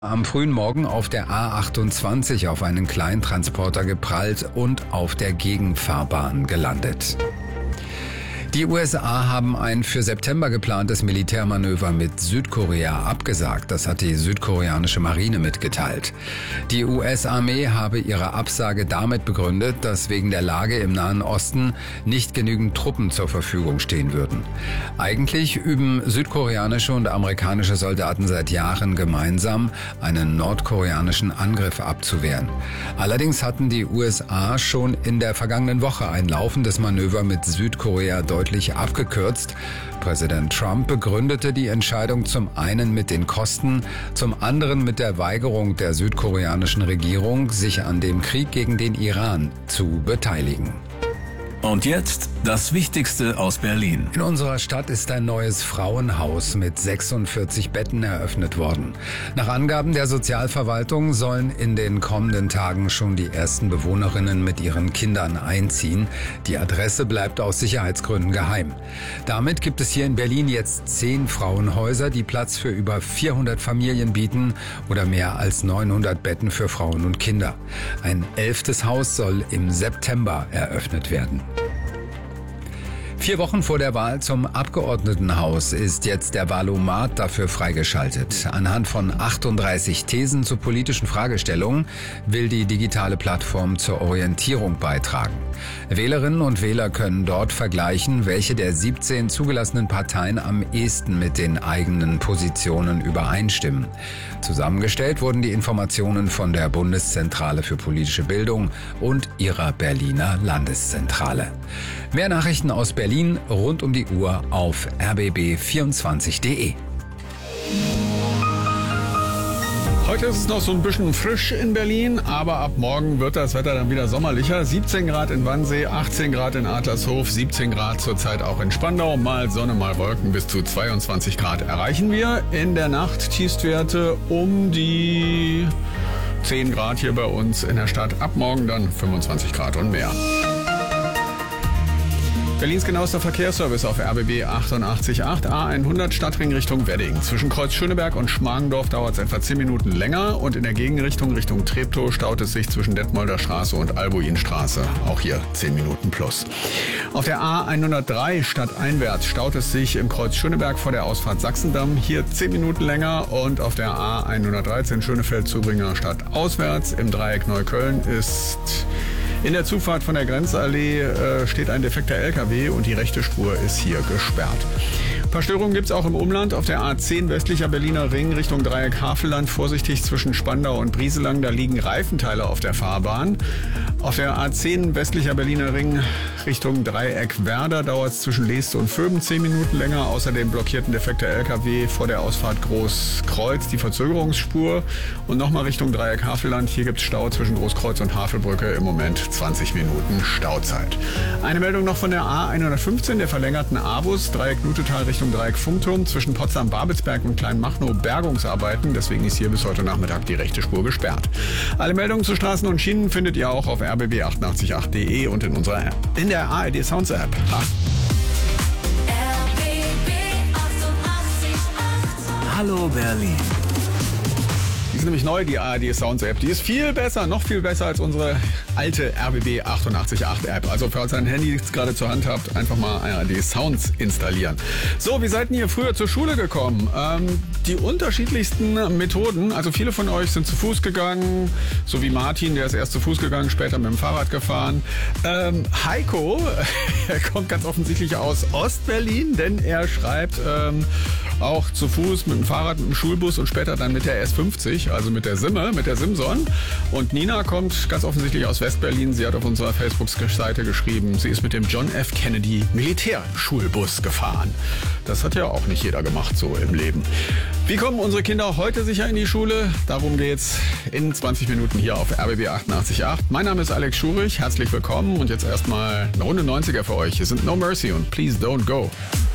Am frühen Morgen auf der A28 auf einen Kleintransporter geprallt und auf der Gegenfahrbahn gelandet. Die USA haben ein für September geplantes Militärmanöver mit Südkorea abgesagt. Das hat die südkoreanische Marine mitgeteilt. Die US-Armee habe ihre Absage damit begründet, dass wegen der Lage im Nahen Osten nicht genügend Truppen zur Verfügung stehen würden. Eigentlich üben südkoreanische und amerikanische Soldaten seit Jahren gemeinsam, einen nordkoreanischen Angriff abzuwehren. Allerdings hatten die USA schon in der vergangenen Woche ein laufendes Manöver mit Südkorea deutlich abgekürzt. Präsident Trump begründete die Entscheidung zum einen mit den Kosten, zum anderen mit der Weigerung der südkoreanischen Regierung, sich an dem Krieg gegen den Iran zu beteiligen. Und jetzt das Wichtigste aus Berlin. In unserer Stadt ist ein neues Frauenhaus mit 46 Betten eröffnet worden. Nach Angaben der Sozialverwaltung sollen in den kommenden Tagen schon die ersten Bewohnerinnen mit ihren Kindern einziehen. Die Adresse bleibt aus Sicherheitsgründen geheim. Damit gibt es hier in Berlin jetzt 10 Frauenhäuser, die Platz für über 400 Familien bieten oder mehr als 900 Betten für Frauen und Kinder. Ein 11. Haus soll im September eröffnet werden. 4 Wochen vor der Wahl zum Abgeordnetenhaus ist jetzt der Wahlomat dafür freigeschaltet. Anhand von 38 Thesen zu politischen Fragestellungen will die digitale Plattform zur Orientierung beitragen. Wählerinnen und Wähler können dort vergleichen, welche der 17 zugelassenen Parteien am ehesten mit den eigenen Positionen übereinstimmen. Zusammengestellt wurden die Informationen von der Bundeszentrale für politische Bildung und ihrer Berliner Landeszentrale. Mehr Nachrichten aus Berlin rund um die Uhr auf rbb24.de. Heute ist es noch so ein bisschen frisch in Berlin, aber ab morgen wird das Wetter dann wieder sommerlicher. 17 Grad in Wannsee, 18 Grad in Adlershof, 17 Grad zurzeit auch in Spandau. Mal Sonne, mal Wolken, bis zu 22 Grad erreichen wir. In der Nacht Tiefstwerte um die 10 Grad hier bei uns in der Stadt. Ab morgen dann 25 Grad und mehr. Berlins genauester Verkehrsservice auf RBB 88.8 A100 Stadtring Richtung Wedding. Zwischen Kreuz Schöneberg und Schmargendorf dauert es etwa 10 Minuten länger und in der Gegenrichtung Richtung Treptow staut es sich zwischen Detmolder Straße und Albuinstraße. Auch hier 10 Minuten plus. Auf der A103 stadteinwärts staut es sich im Kreuz Schöneberg vor der Ausfahrt Sachsendamm. Hier 10 Minuten länger und auf der A113 Schönefeld-Zubringer stadtauswärts im Dreieck Neukölln ist in der Zufahrt von der Grenzallee steht ein defekter LKW und die rechte Spur ist hier gesperrt. Ein paar Störungen gibt es auch im Umland. Auf der A10 westlicher Berliner Ring Richtung Dreieck Havelland vorsichtig zwischen Spandau und Brieselang. Da liegen Reifenteile auf der Fahrbahn. Auf der A10 westlicher Berliner Ring Richtung Dreieck Werder dauert es zwischen Leeste und Vöben 10 Minuten länger. Außerdem blockiert ein defekter LKW vor der Ausfahrt Großkreuz die Verzögerungsspur. Und nochmal Richtung Dreieck Havelland. Hier gibt es Stau zwischen Großkreuz und Havelbrücke. Im Moment 20 Minuten Stauzeit. Eine Meldung noch von der A115, der verlängerten A-Bus, Dreieck Lutetal Richtung Dreieck Funkturm, zwischen Potsdam-Babelsberg und Kleinmachnow Bergungsarbeiten. Deswegen ist hier bis heute Nachmittag die rechte Spur gesperrt. Alle Meldungen zu Straßen und Schienen findet ihr auch auf rbb888.de und in der ARD Sounds App. Hallo Berlin. Die ist nämlich neu, die ARD Sounds App. Die ist viel besser, noch viel besser als unsere alte RBB 88.8 App. Also falls ihr ein Handy gerade zur Hand habt, einfach mal ARD Sounds installieren. So, wie seid ihr früher zur Schule gekommen? Die unterschiedlichsten Methoden. Also viele von euch sind zu Fuß gegangen, so wie Martin, der ist erst zu Fuß gegangen, später mit dem Fahrrad gefahren. Heiko, er kommt ganz offensichtlich aus Ostberlin, denn er schreibt auch zu Fuß, mit dem Fahrrad, mit dem Schulbus und später dann mit der S50, also mit der Simme, mit der Simson. Und Nina kommt ganz offensichtlich aus Westberlin. Sie hat auf unserer Facebook-Seite geschrieben, sie ist mit dem John F. Kennedy Militärschulbus gefahren. Das hat ja auch nicht jeder gemacht so im Leben. Wie kommen unsere Kinder heute sicher in die Schule? Darum geht's in 20 Minuten hier auf RBB 88.8. Mein Name ist Alex Schurich, herzlich willkommen und jetzt erstmal eine Runde 90er für euch. Hier sind No Mercy und Please Don't Go.